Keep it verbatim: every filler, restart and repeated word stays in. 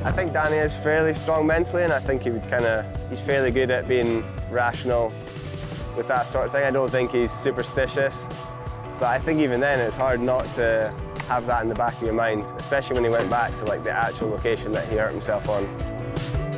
I think Danny is fairly strong mentally, and I think he would kind of, he's fairly good at being rational with that sort of thing. I don't think he's superstitious. But I think even then it's hard not to have that in the back of your mind, especially when he went back to like the actual location that he hurt himself on.